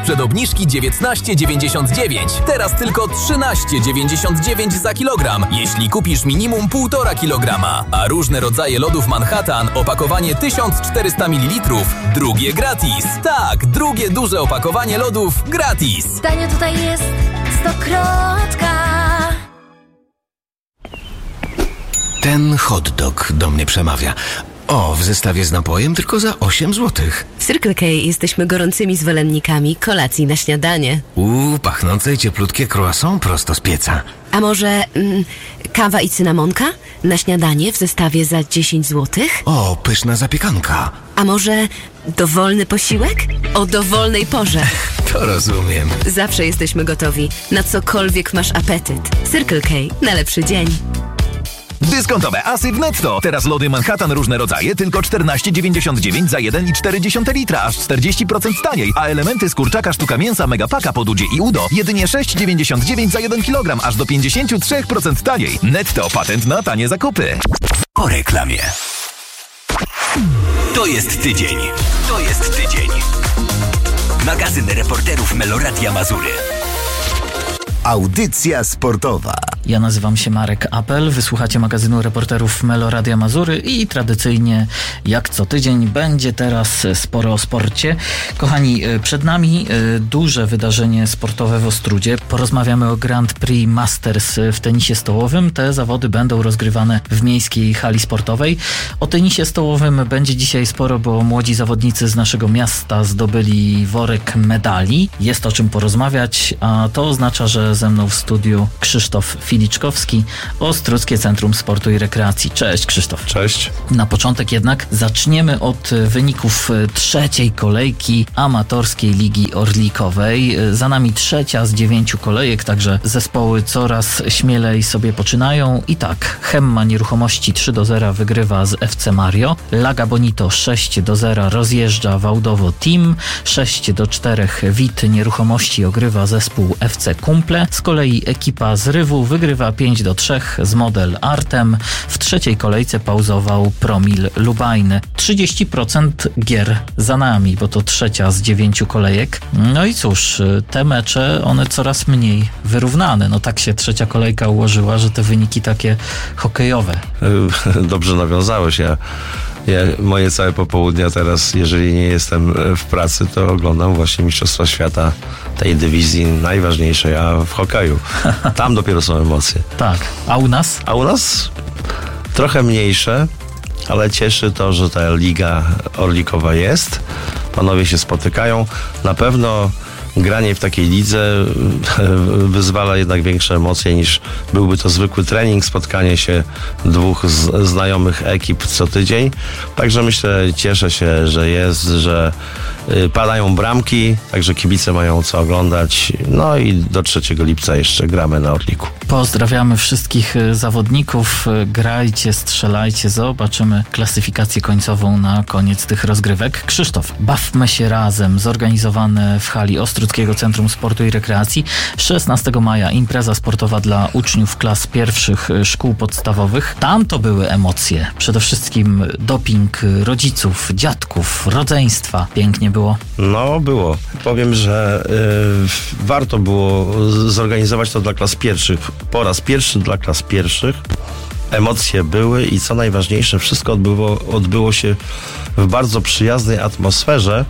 przed obniżki 19,99. Teraz tylko 13,99 za kilogram, jeśli kupisz minimum 1,5 kg. A różne rodzaje lodów Manhattan, opakowanie 1400 ml, drugie gratis. Tak, drugie duże opakowanie lodów gratis. Tanio tutaj jest Stokrotka. Ten hot dog do mnie przemawia. O, w zestawie z napojem tylko za 8 zł. W Circle K jesteśmy gorącymi zwolennikami kolacji na śniadanie. Pachnące i cieplutkie croissant prosto z pieca. A może kawa i cynamonka na śniadanie w zestawie za 10 zł? O, pyszna zapiekanka. A może dowolny posiłek? O dowolnej porze. To rozumiem. Zawsze jesteśmy gotowi. Na cokolwiek masz apetyt. Circle K. Na lepszy dzień. Dyskontowe asy w Netto. Teraz lody Manhattan różne rodzaje tylko 14,99 za 1,4 litra, aż 40% taniej. A elementy z kurczaka sztuka mięsa Megapaka po Dudzie i Udo jedynie 6,99 za 1 kg, aż do 53% taniej. Netto, patent na tanie zakupy. Po reklamie. To jest tydzień. Magazyn reporterów Meloradia Mazury. Audycja sportowa. Ja nazywam się Marek Apel, wysłuchacie magazynu reporterów Meloradia Mazury i tradycyjnie, jak co tydzień, będzie teraz sporo o sporcie. Kochani, przed nami duże wydarzenie sportowe w Ostródzie. Porozmawiamy o Grand Prix Masters w tenisie stołowym. Te zawody będą rozgrywane w miejskiej hali sportowej. O tenisie stołowym będzie dzisiaj sporo, bo młodzi zawodnicy z naszego miasta zdobyli worek medali. Jest o czym porozmawiać, a to oznacza, że ze mną w studiu Krzysztof Filiczkowski, Ostródzkie Centrum Sportu i Rekreacji. Cześć Krzysztof. Cześć. Na początek jednak zaczniemy od wyników trzeciej kolejki amatorskiej Ligi Orlikowej. Za nami trzecia z 9 kolejek, także zespoły coraz śmielej sobie poczynają. I tak, Hemma Nieruchomości 3-0 wygrywa z FC Mario. Laga Bonito 6-0 rozjeżdża Wałdowo Team. 6-4 WIT Nieruchomości ogrywa zespół FC Kumple. Z kolei ekipa z Rywu wygrywa 5-3 z Model Artem. W trzeciej kolejce pauzował Promil Lubajny. 30% gier za nami, bo to trzecia z 9 kolejek. No i cóż, te mecze, one coraz mniej wyrównane. No tak się trzecia kolejka ułożyła, że te wyniki takie hokejowe. Dobrze nawiązałeś. Moje całe popołudnia teraz, jeżeli nie jestem w pracy, to oglądam właśnie Mistrzostwa Świata tej dywizji najważniejszej, a w hokeju. Tam dopiero są emocje. Tak. A u nas? A u nas trochę mniejsze, ale cieszy to, że ta Liga Orlikowa jest. Panowie się spotykają. Na pewno granie w takiej lidze wyzwala jednak większe emocje niż byłby to zwykły trening, spotkanie się dwóch znajomych ekip co tydzień. Także myślę, cieszę się, że jest, że padają bramki, także kibice mają co oglądać. No i do 3 lipca jeszcze gramy na Orliku. Pozdrawiamy wszystkich zawodników. Grajcie, strzelajcie. Zobaczymy klasyfikację końcową na koniec tych rozgrywek. Krzysztof, bawmy się razem. Zorganizowane w hali Ostródzkiego Centrum Sportu i Rekreacji 16 maja impreza sportowa dla uczniów klas pierwszych szkół podstawowych. Tam to były emocje. Przede wszystkim doping rodziców, dziadków, rodzeństwa. Pięknie było. No, było. Powiem, że warto było zorganizować to dla klas pierwszych. Po raz pierwszy dla klas pierwszych. Emocje były i co najważniejsze, wszystko odbyło się w bardzo przyjaznej atmosferze.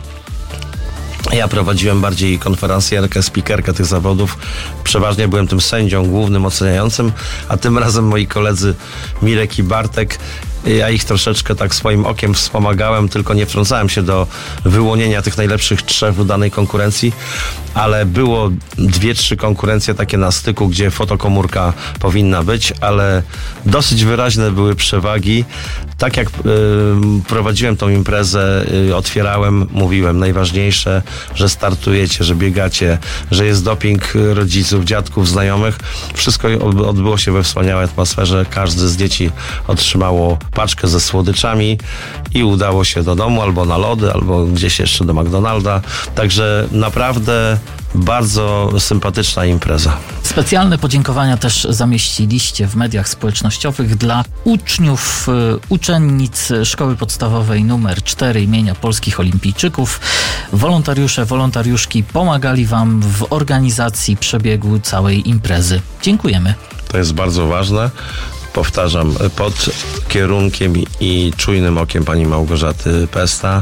Ja prowadziłem bardziej konferencjerkę, speakerkę tych zawodów. Przeważnie byłem tym sędzią głównym, oceniającym, a tym razem moi koledzy Mirek i Bartek, ja ich troszeczkę tak swoim okiem wspomagałem, tylko nie wtrącałem się do wyłonienia tych najlepszych 3 w danej konkurencji, ale było 2-3 konkurencje takie na styku, gdzie fotokomórka powinna być, ale dosyć wyraźne były przewagi. Tak jak prowadziłem tą imprezę, otwierałem, mówiłem, najważniejsze, że startujecie, że biegacie, że jest doping rodziców, dziadków, znajomych. Wszystko odbyło się we wspaniałej atmosferze. Każdy z dzieci otrzymało paczkę ze słodyczami i udało się do domu, albo na lody, albo gdzieś jeszcze do McDonalda. Także naprawdę bardzo sympatyczna impreza. Specjalne podziękowania też zamieściliście w mediach społecznościowych dla uczniów, uczennic Szkoły Podstawowej nr 4 imienia Polskich Olimpijczyków. Wolontariusze, wolontariuszki pomagali Wam w organizacji przebiegu całej imprezy. Dziękujemy. To jest bardzo ważne. Powtarzam, pod kierunkiem i czujnym okiem pani Małgorzaty Pesta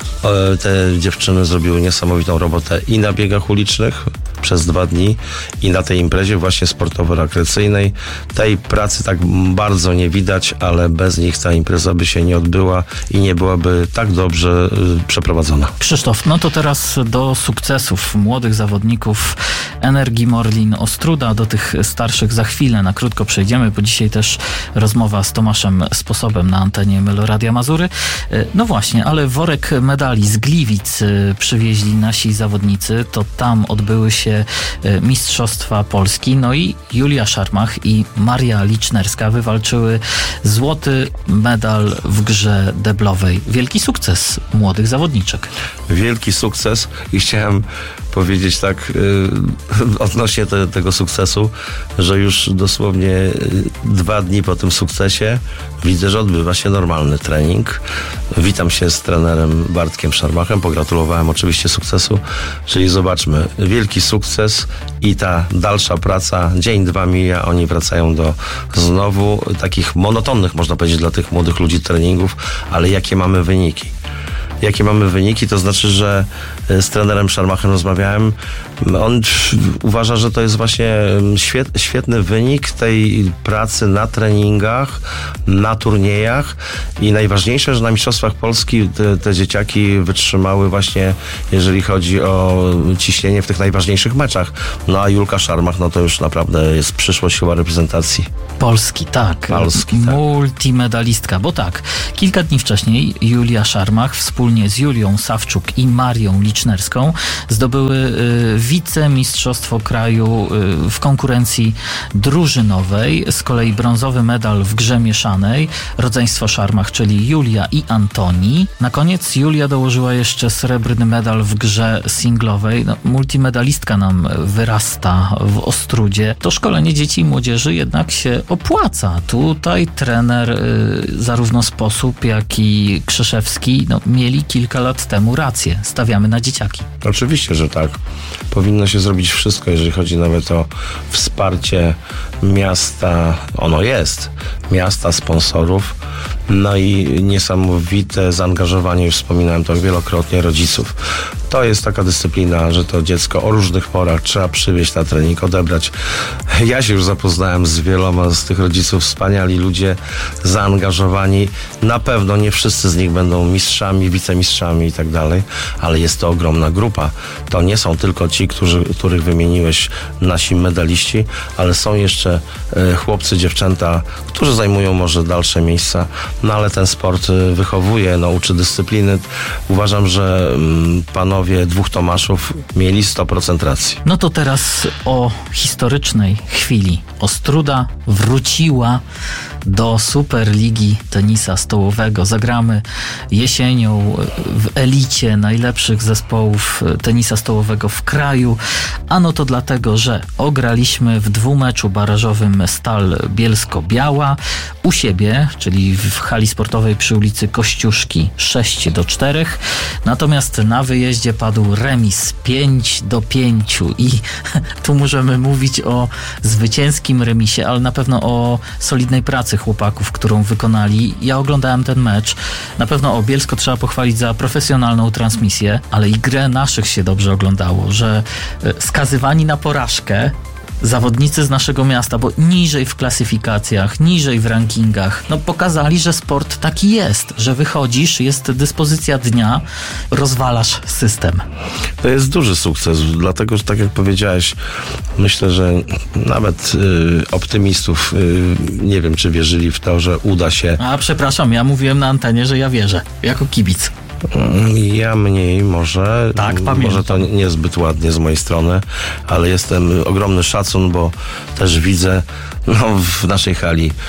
te dziewczyny zrobiły niesamowitą robotę i na biegach ulicznych przez 2 dni i na tej imprezie właśnie sportowo-rekreacyjnej. Tej pracy tak bardzo nie widać, ale bez nich ta impreza by się nie odbyła i nie byłaby tak dobrze przeprowadzona. Krzysztof, no to teraz do sukcesów młodych zawodników Energii Morlin Ostróda, do tych starszych za chwilę na krótko przejdziemy, bo dzisiaj też rozmowa z Tomaszem Sposobem na antenie Meloradia Mazury. No właśnie, ale worek medali z Gliwic przywieźli nasi zawodnicy, to tam odbyły się Mistrzostwa Polski, no i Julia Szarmach i Maria Licznerska wywalczyły złoty medal w grze deblowej. Wielki sukces młodych zawodniczek. Wielki sukces i chciałem powiedzieć tak odnośnie tego sukcesu, że już dosłownie 2 dni po tym sukcesie widzę, że odbywa się normalny trening. Witam się z trenerem Bartkiem Szarmachem, pogratulowałem oczywiście sukcesu, czyli zobaczmy, wielki sukces i ta dalsza praca, dzień, 2 mija, oni wracają do znowu takich monotonnych, można powiedzieć, dla tych młodych ludzi treningów, ale jakie mamy wyniki? Jakie mamy wyniki, to znaczy, że z trenerem Szarmachem rozmawiałem. On uważa, że to jest właśnie świetny wynik tej pracy na treningach, na turniejach i najważniejsze, że na Mistrzostwach Polski te dzieciaki wytrzymały właśnie, jeżeli chodzi o ciśnienie w tych najważniejszych meczach. No a Julka Szarmach, no to już naprawdę jest przyszłość chyba reprezentacji. Polski, tak. Multimedalistka, bo tak, kilka dni wcześniej Julia Szarmach wspólnie z Julią Sawczuk i Marią Licznerską zdobyły wicemistrzostwo kraju w konkurencji drużynowej, z kolei brązowy medal w grze mieszanej, rodzeństwo Szarmach, czyli Julia i Antoni. Na koniec Julia dołożyła jeszcze srebrny medal w grze singlowej. No, multimedalistka nam wyrasta w Ostródzie. To szkolenie dzieci i młodzieży jednak się opłaca. Tutaj trener zarówno Sposób, jak i Krzyszewski mieli kilka lat temu rację. Stawiamy na dzieciaki. Oczywiście, że tak. Powinno się zrobić wszystko, jeżeli chodzi nawet o wsparcie miasta. Ono jest. Miasta, sponsorów. No i niesamowite zaangażowanie, już wspominałem to wielokrotnie, rodziców. To jest taka dyscyplina, że to dziecko o różnych porach trzeba przywieźć na trening, odebrać. Ja się już zapoznałem z wieloma z tych rodziców, wspaniali ludzie, zaangażowani. Na pewno nie wszyscy z nich będą mistrzami, wicemistrzami i tak dalej, ale jest to ogromna grupa. To nie są tylko ci, których wymieniłeś, nasi medaliści, ale są jeszcze chłopcy, dziewczęta, którzy zajmują może dalsze miejsca, no ale ten sport wychowuje, uczy dyscypliny. Uważam, że panowie 2 Tomaszów mieli 100% racji. No to teraz o historycznej chwili. Ostróda wróciła do Superligi Tenisa Stołowego. Zagramy jesienią w elicie najlepszych zespołów tenisa stołowego w kraju. Ano to dlatego, że ograliśmy w 2-meczu barażowym Stal Bielsko-Biała u siebie, czyli w hali sportowej przy ulicy Kościuszki 6-4. Natomiast na wyjeździe padł remis 5-5 i tu możemy mówić o zwycięskim remisie, ale na pewno o solidnej pracy chłopaków, którą wykonali. Ja oglądałem ten mecz. Na pewno Bielsko trzeba pochwalić za profesjonalną transmisję, ale i grę naszych się dobrze oglądało, że skazywani na porażkę zawodnicy z naszego miasta, bo niżej w klasyfikacjach, niżej w rankingach, pokazali, że sport taki jest, że wychodzisz, jest dyspozycja dnia, rozwalasz system. To jest duży sukces, dlatego, że tak jak powiedziałeś, myślę, że nawet optymistów nie wiem, czy wierzyli w to, że uda się. A przepraszam, ja mówiłem na antenie, że ja wierzę, jako kibic. Ja mniej może. Tak, pamiętam. Może to niezbyt ładnie z mojej strony, ale jestem ogromny szacun, bo też widzę w naszej hali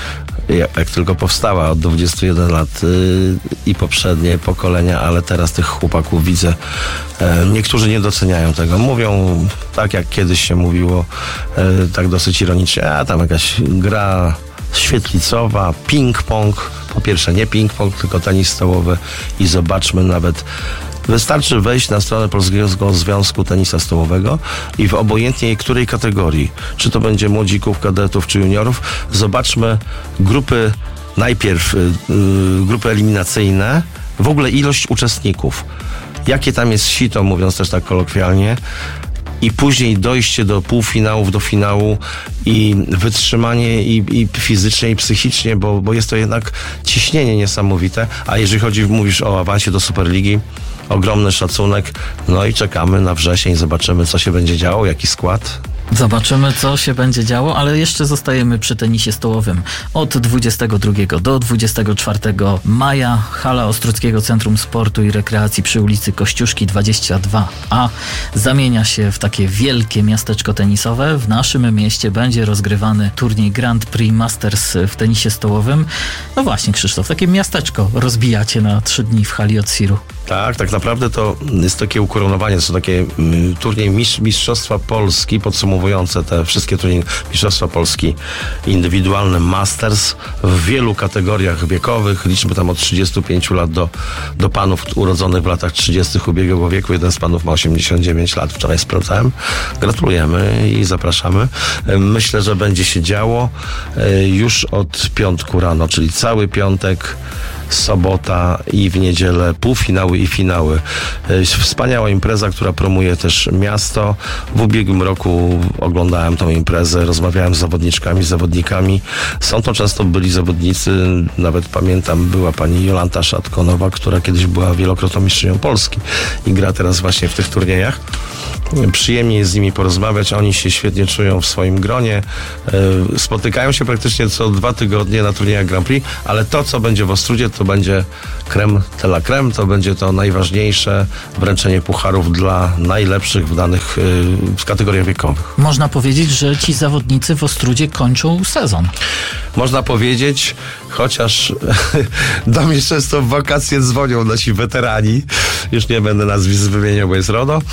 jak tylko powstała od 21 lat i poprzednie pokolenia, ale teraz tych chłopaków widzę, niektórzy nie doceniają tego. Mówią tak, jak kiedyś się mówiło, tak dosyć ironicznie, a tam jakaś gra świetlicowa, ping-pong. Po pierwsze nie ping-pong, tylko tenis stołowy i zobaczmy nawet. Wystarczy wejść na stronę Polskiego Związku Tenisa Stołowego i w obojętnie której kategorii, czy to będzie młodzików, kadetów, czy juniorów, zobaczmy grupy, najpierw grupy eliminacyjne, w ogóle ilość uczestników. Jakie tam jest sito, mówiąc też tak kolokwialnie, i później dojście do półfinałów, do finału i wytrzymanie i fizycznie, i psychicznie, bo jest to jednak ciśnienie niesamowite. A jeżeli mówisz o awansie do Superligi, ogromny szacunek. No i czekamy na wrzesień, zobaczymy, co się będzie działo, jaki skład. Zobaczymy, co się będzie działo, ale jeszcze zostajemy przy tenisie stołowym. Od 22 do 24 maja hala Ostródzkiego Centrum Sportu i Rekreacji przy ulicy Kościuszki 22A zamienia się w takie wielkie miasteczko tenisowe. W naszym mieście będzie rozgrywany turniej Grand Prix Masters w tenisie stołowym. No właśnie, Krzysztof, takie miasteczko rozbijacie na 3 dni w hali Otsiru. Tak naprawdę to jest takie ukoronowanie, to są takie turniej Mistrzostwa Polski, podsumowujące te wszystkie turnieje Mistrzostwa Polski indywidualne Masters w wielu kategoriach wiekowych. Liczmy tam od 35 lat do panów urodzonych w latach 30. ubiegłego wieku. Jeden z panów ma 89 lat, wczoraj sprawdzałem. Gratulujemy i zapraszamy. Myślę, że będzie się działo już od piątku rano, czyli cały piątek, sobota i w niedzielę półfinały i finały. Wspaniała impreza, która promuje też miasto. W ubiegłym roku oglądałem tą imprezę, rozmawiałem z zawodniczkami, z zawodnikami. Są to często byli zawodnicy, nawet pamiętam, była pani Jolanta Szatkonowa, która kiedyś była wielokrotną mistrzynią Polski i gra teraz właśnie w tych turniejach. Przyjemnie jest z nimi porozmawiać, oni się świetnie czują w swoim gronie. Spotykają się praktycznie co 2 tygodnie na turniejach Grand Prix, ale to, co będzie w Ostródzie, to będzie crème de la crème, to będzie to najważniejsze wręczenie pucharów dla najlepszych w danych kategoriach wiekowych. Można powiedzieć, że ci zawodnicy w Ostródzie kończą sezon. Można powiedzieć, chociaż do mnie często w wakacje dzwonią nasi weterani, już nie będę nazwisk wymieniał, bo jest RODO.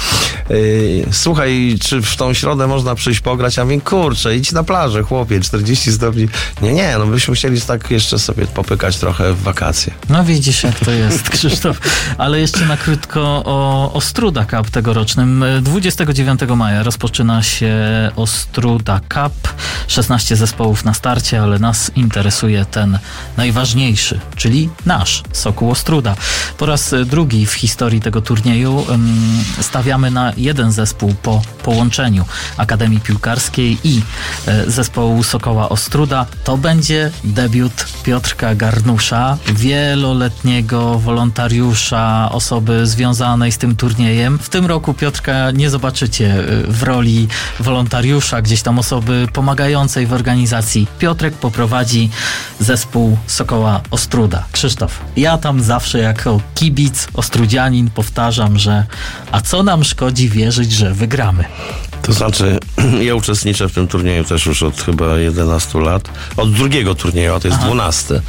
Słuchaj, czy w tą środę można przyjść pograć? Ja mówię, kurczę, idź na plażę, chłopie, 40 stopni. Nie, no byśmy chcieli tak jeszcze sobie popykać trochę w wakacje. No widzisz, jak to jest, Krzysztof. Ale jeszcze na krótko o Ostruda Cup tegorocznym. 29 maja rozpoczyna się Ostruda Cup. 16 zespołów na starcie, ale nas interesuje ten najważniejszy, czyli nasz Sokół Ostróda. Po raz drugi w historii tego turnieju stawiamy na jeden zespół po połączeniu Akademii Piłkarskiej i zespołu Sokoła Ostróda. To będzie debiut Piotrka Garnusza, wieloletniego wolontariusza, osoby związanej z tym turniejem. W tym roku Piotrka nie zobaczycie w roli wolontariusza, gdzieś tam osoby pomagającej w organizacji. Piotrek poprowadzi zespół Sokoła Ostróda. Krzysztof, ja tam zawsze jako kibic, ostródzianin powtarzam, że a co nam szkodzi wierzyć, że wygramy? To znaczy, ja uczestniczę w tym turnieju też już od chyba 11 lat. Od drugiego turnieju, a to jest 12.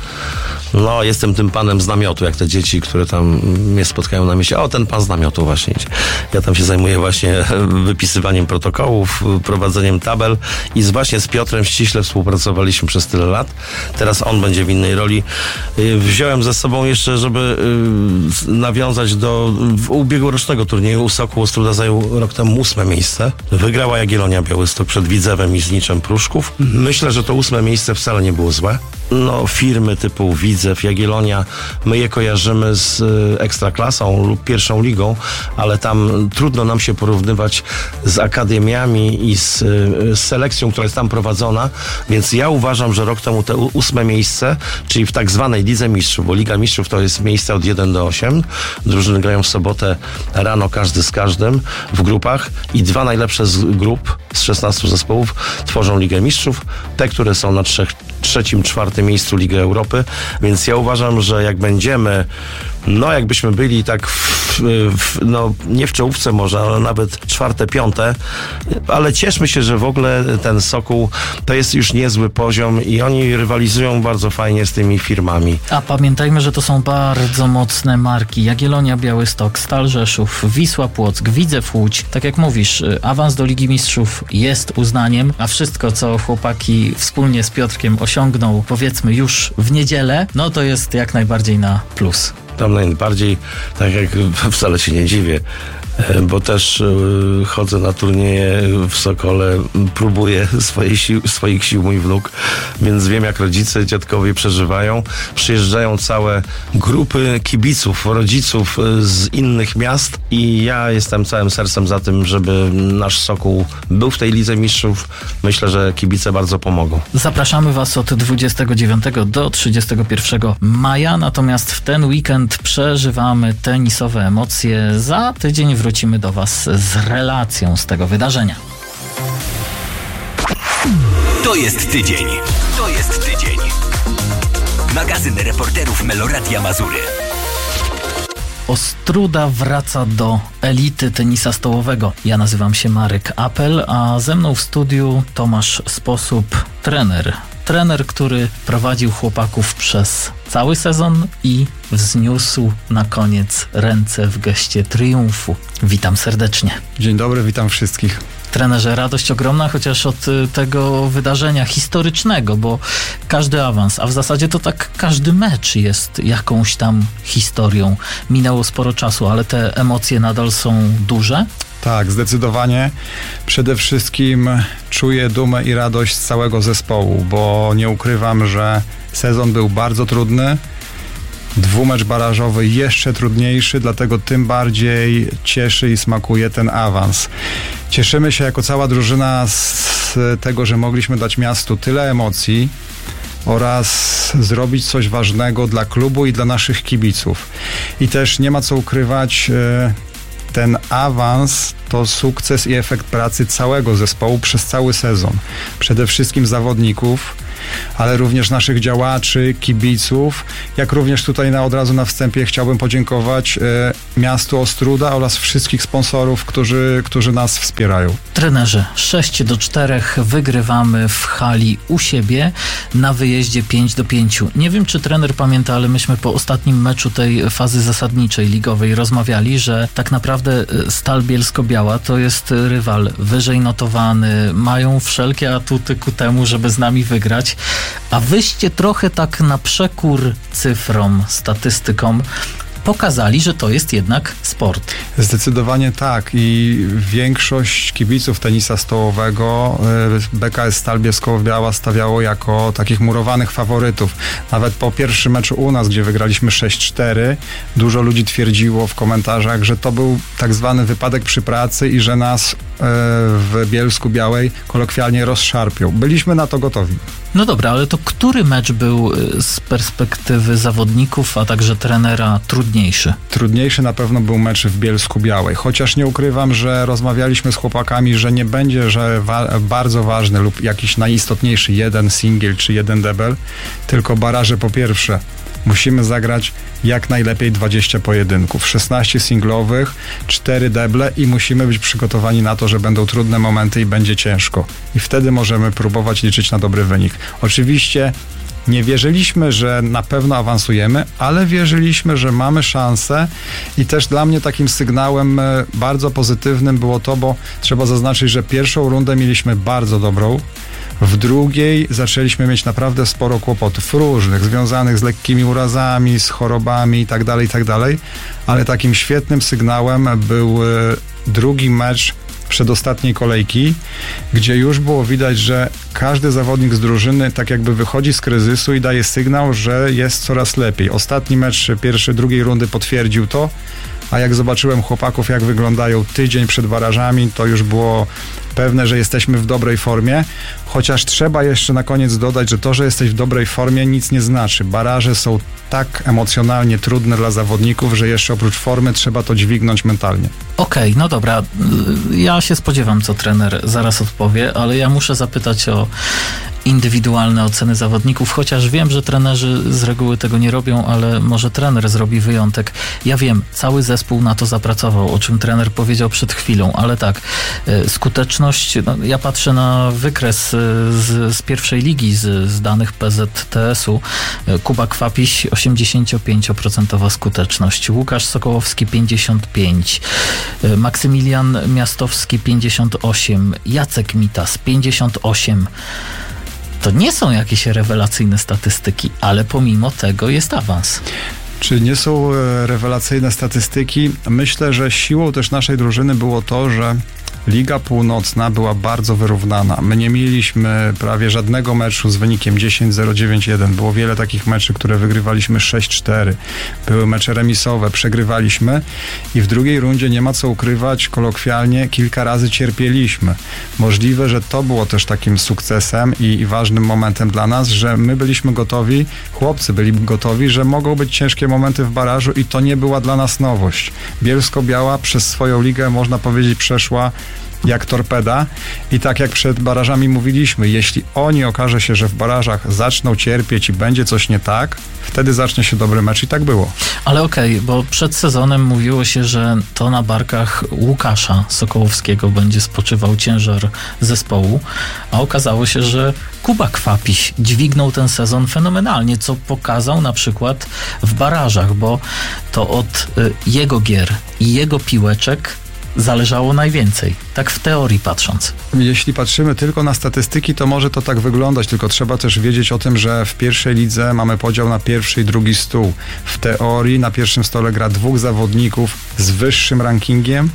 No, jestem tym panem z namiotu, jak te dzieci, które tam mnie spotkają na mieście. O, ten pan z namiotu właśnie idzie. Ja tam się zajmuję właśnie wypisywaniem protokołów, prowadzeniem tabel i właśnie z Piotrem ściśle współpracowaliśmy przez tyle lat. Teraz on będzie w innej roli. Wziąłem ze sobą jeszcze, żeby nawiązać do ubiegłorocznego turnieju. Sokół Ostróda zajął rok temu 8. miejsce. Wygrała Jagiellonia Białystok przed Widzewem i Zniczem Pruszków. Myślę, że to 8. miejsce wcale nie było złe. No, firmy typu Widzew, Jagiellonia, my je kojarzymy z Ekstraklasą lub pierwszą ligą, ale tam trudno nam się porównywać z akademiami i z selekcją, która jest tam prowadzona, więc ja uważam, że rok temu te 8. miejsce, czyli w tak zwanej Lidze Mistrzów, bo Liga Mistrzów to jest miejsce od 1 do 8, drużyny grają w sobotę rano każdy z każdym w grupach i 2 najlepsze z grup z 16 zespołów tworzą Ligę Mistrzów, te, które są na 3., 4. miejscu Ligi Europy, więc ja uważam, że jak będziemy No jakbyśmy byli tak no nie w czołówce może, ale nawet 4., 5., ale cieszmy się, że w ogóle ten Sokół to jest już niezły poziom i oni rywalizują bardzo fajnie z tymi firmami. A pamiętajmy, że to są bardzo mocne marki. Jagiellonia Białystok, Stal Rzeszów, Wisła Płock, Widzew Łódź. Tak jak mówisz, awans do Ligi Mistrzów jest uznaniem, a wszystko, co chłopaki wspólnie z Piotrkiem osiągną, powiedzmy już w niedzielę, no to jest jak najbardziej na plus. Tam najbardziej, tak jak wcale się nie dziwię, bo też chodzę na turnieje w Sokole, próbuję swoich sił mój wnuk, więc wiem, jak rodzice, dziadkowie przeżywają. Przyjeżdżają całe grupy kibiców, rodziców z innych miast i ja jestem całym sercem za tym, żeby nasz Sokół był w tej Lidze Mistrzów. Myślę, że kibice bardzo pomogą. Zapraszamy Was od 29 do 31 maja, natomiast w ten weekend przeżywamy tenisowe emocje. Za tydzień wrócimy do Was z relacją z tego wydarzenia. To jest tydzień. To jest tydzień. Magazyn reporterów Meloradia Mazury. Ostróda wraca do elity tenisa stołowego. Ja nazywam się Marek Apel, a ze mną w studiu Tomasz Sposób, trener. Trener, który prowadził chłopaków przez cały sezon i wzniósł na koniec ręce w geście triumfu. Witam serdecznie. Dzień dobry, witam wszystkich. Trenerze, radość ogromna, chociaż od tego wydarzenia historycznego, bo każdy awans, a w zasadzie to tak każdy mecz jest jakąś tam historią. Minęło sporo czasu, ale te emocje nadal są duże? Tak, zdecydowanie. Przede wszystkim czuję dumę i radość z całego zespołu, bo nie ukrywam, że sezon był bardzo trudny. Dwumecz barażowy jeszcze trudniejszy, dlatego tym bardziej cieszy i smakuje ten awans. Cieszymy się jako cała drużyna z tego, że mogliśmy dać miastu tyle emocji oraz zrobić coś ważnego dla klubu i dla naszych kibiców. I też nie ma co ukrywać, ten awans to sukces i efekt pracy całego zespołu przez cały sezon. Przede wszystkim zawodników, ale również naszych działaczy, kibiców, jak również tutaj od razu na wstępie chciałbym podziękować miastu Ostróda oraz wszystkich sponsorów, którzy nas wspierają. Trenerze, 6-4 wygrywamy w hali u siebie, na wyjeździe 5-5. Nie wiem, czy trener pamięta, ale myśmy po ostatnim meczu tej fazy zasadniczej ligowej rozmawiali, że tak naprawdę Stal Bielsko-Biała to jest rywal wyżej notowany, mają wszelkie atuty ku temu, żeby z nami wygrać, a wyście trochę tak na przekór cyfrom, statystykom pokazali, że to jest jednak sport. Zdecydowanie tak i większość kibiców tenisa stołowego BKS Stal Bielsko-Biała stawiało jako takich murowanych faworytów. Nawet po pierwszym meczu u nas, gdzie wygraliśmy 6-4, dużo ludzi twierdziło w komentarzach, że to był tak zwany wypadek przy pracy i że nas w Bielsku Białej kolokwialnie rozszarpią. Byliśmy na to gotowi. No dobra, ale to który mecz był z perspektywy zawodników, a także trenera trudniejszy? Trudniejszy na pewno był mecz w Bielsku Białej, chociaż nie ukrywam, że rozmawialiśmy z chłopakami, że nie będzie, że bardzo ważny lub jakiś najistotniejszy jeden singiel czy jeden debel, tylko baraże po pierwsze. Musimy zagrać jak najlepiej 20 pojedynków, 16 singlowych, 4 deble i musimy być przygotowani na to, że będą trudne momenty i będzie ciężko. I wtedy możemy próbować liczyć na dobry wynik. Oczywiście nie wierzyliśmy, że na pewno awansujemy, ale wierzyliśmy, że mamy szansę i też dla mnie takim sygnałem bardzo pozytywnym było to, bo trzeba zaznaczyć, że pierwszą rundę mieliśmy bardzo dobrą. W drugiej zaczęliśmy mieć naprawdę sporo kłopotów różnych, związanych z lekkimi urazami, z chorobami itd., ale takim świetnym sygnałem był drugi mecz przedostatniej kolejki, gdzie już było widać, że każdy zawodnik z drużyny tak jakby wychodzi z kryzysu i daje sygnał, że jest coraz lepiej. Ostatni mecz drugiej rundy potwierdził to, a jak zobaczyłem chłopaków, jak wyglądają tydzień przed barażami, to już było pewne, że jesteśmy w dobrej formie, chociaż trzeba jeszcze na koniec dodać, że to, że jesteś w dobrej formie, nic nie znaczy. Baraże są tak emocjonalnie trudne dla zawodników, że jeszcze oprócz formy trzeba to dźwignąć mentalnie. Okej, no dobra, ja się spodziewam, co trener zaraz odpowie, ale ja muszę zapytać o indywidualne oceny zawodników, chociaż wiem, że trenerzy z reguły tego nie robią, ale może trener zrobi wyjątek. Ja wiem, cały zespół na to zapracował, o czym trener powiedział przed chwilą, ale tak, skuteczność, no, ja patrzę na wykres z pierwszej ligi, z danych PZTS-u. Kuba Kwapiś 85% skuteczność, Łukasz Sokołowski 55%, Maksymilian Miastowski 58%, Jacek Mitas 58%. To nie są jakieś rewelacyjne statystyki, ale pomimo tego jest awans. Czy nie są rewelacyjne statystyki? Myślę, że siłą też naszej drużyny było to, że Liga Północna była bardzo wyrównana. My nie mieliśmy prawie żadnego meczu z wynikiem 10-0-9-1. Było wiele takich meczy, które wygrywaliśmy 6-4. Były mecze remisowe, przegrywaliśmy i w drugiej rundzie, nie ma co ukrywać, kolokwialnie kilka razy cierpieliśmy. Możliwe, że to było też takim sukcesem i ważnym momentem dla nas, że my byliśmy gotowi, chłopcy byli gotowi, że mogą być ciężkie momenty w barażu i to nie była dla nas nowość. Bielsko-Biała przez swoją ligę, można powiedzieć, przeszła jak torpeda i tak jak przed barażami mówiliśmy, jeśli oni okaże się, że w barażach zaczną cierpieć i będzie coś nie tak, wtedy zacznie się dobry mecz i tak było. Ale okej, bo przed sezonem mówiło się, że to na barkach Łukasza Sokołowskiego będzie spoczywał ciężar zespołu, a okazało się, że Kuba Kwapiś dźwignął ten sezon fenomenalnie, co pokazał na przykład w barażach, bo to od jego gier i jego piłeczek zależało najwięcej, tak w teorii patrząc. Jeśli patrzymy tylko na statystyki, to może to tak wyglądać, tylko trzeba też wiedzieć o tym, że w pierwszej lidze mamy podział na pierwszy i drugi stół. W teorii na pierwszym stole gra 2 zawodników z wyższym rankingiem,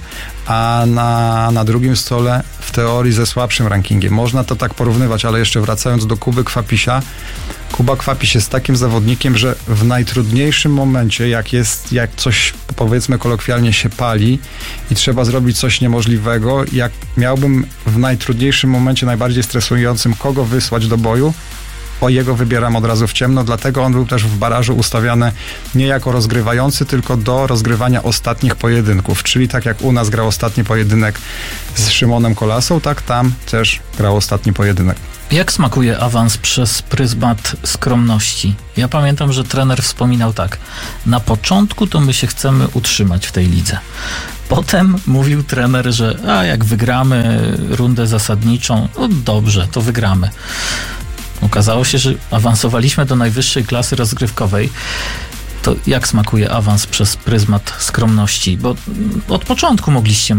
a na drugim stole w teorii ze słabszym rankingiem. Można to tak porównywać, ale jeszcze wracając do Kuby Kwapisia, Kuba Kwapiś jest takim zawodnikiem, że w najtrudniejszym momencie, jak coś, powiedzmy kolokwialnie, się pali i trzeba zrobić coś niemożliwego, jak miałbym w najtrudniejszym momencie, najbardziej stresującym, kogo wysłać do boju, jego wybieram od razu w ciemno, dlatego on był też w barażu ustawiany nie jako rozgrywający, tylko do rozgrywania ostatnich pojedynków, czyli tak jak u nas grał ostatni pojedynek z Szymonem Kolasą, tak tam też grał ostatni pojedynek. Jak smakuje awans przez pryzmat skromności? Ja pamiętam, że trener wspominał tak, na początku to my się chcemy utrzymać w tej lidze. Potem mówił trener, że jak wygramy rundę zasadniczą, no dobrze, to wygramy. Okazało się, że awansowaliśmy do najwyższej klasy rozgrywkowej. To jak smakuje awans przez pryzmat skromności? Bo od początku mogliście